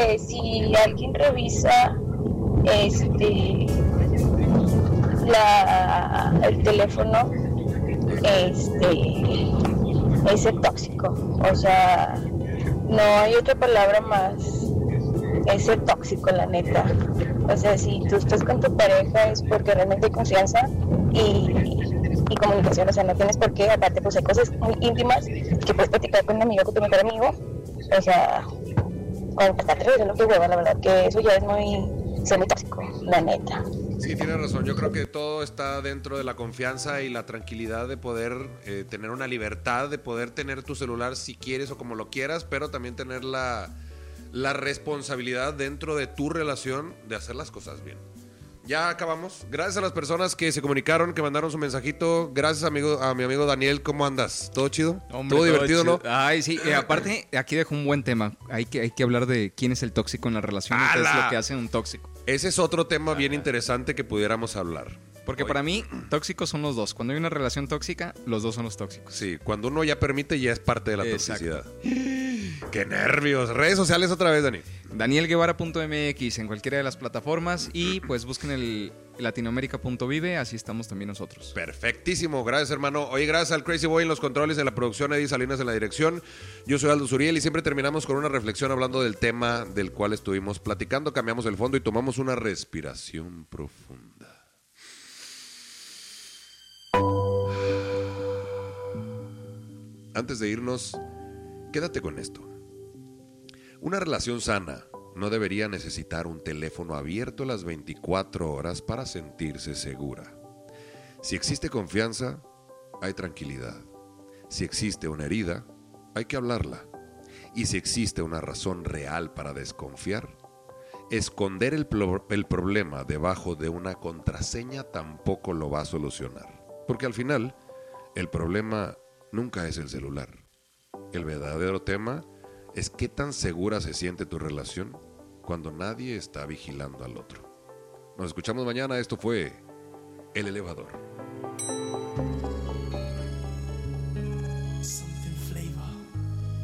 si alguien revisa el teléfono, ese tóxico, o sea, no hay otra palabra más, ese tóxico, la neta. O sea, si tú estás con tu pareja es porque realmente hay confianza y comunicación, o sea, no tienes por qué, aparte pues hay cosas muy íntimas que puedes platicar con un amigo, con tu mejor amigo, o sea, con pasarte lo que hueva, la verdad que eso ya es muy tóxico, la neta. Sí, tienes razón. Yo creo que todo está dentro de la confianza y la tranquilidad de poder tener una libertad, de poder tener tu celular si quieres o como lo quieras, pero también tener la responsabilidad dentro de tu relación de hacer las cosas bien. Ya acabamos. Gracias a las personas que se comunicaron, que mandaron su mensajito. Gracias a mi amigo Daniel. ¿Cómo andas? ¿Todo chido? Hombre, ¿Todo divertido, chido, no? Ay, sí. Aparte, aquí dejo un buen tema. Hay que hablar de quién es el tóxico en la relación y qué es lo que hace un tóxico. Ese es otro tema bien interesante que pudiéramos hablar. Porque para mí, tóxicos son los dos. Cuando hay una relación tóxica, los dos son los tóxicos. Sí, cuando uno ya permite, ya es parte de la Exacto. toxicidad. ¡Qué nervios! Redes sociales otra vez, Dani. DanielGuevara.mx en cualquiera de las plataformas y pues busquen el Latinoamérica.vive, así estamos también nosotros. Perfectísimo, gracias hermano. Oye, gracias al Crazy Boy en los controles, en la producción, Eddie Salinas en la dirección. Yo soy Aldo Zuriel y siempre terminamos con una reflexión hablando del tema del cual estuvimos platicando. Cambiamos el fondo y tomamos una respiración profunda. Antes de irnos, quédate con esto. Una relación sana no debería necesitar un teléfono abierto las 24 horas para sentirse segura. Si existe confianza, hay tranquilidad. Si existe una herida, hay que hablarla. Y si existe una razón real para desconfiar, esconder el problema debajo de una contraseña tampoco lo va a solucionar. Porque al final, el problema nunca es el celular. El verdadero tema es qué tan segura se siente tu relación cuando nadie está vigilando al otro. Nos escuchamos mañana. Esto fue El Elevador.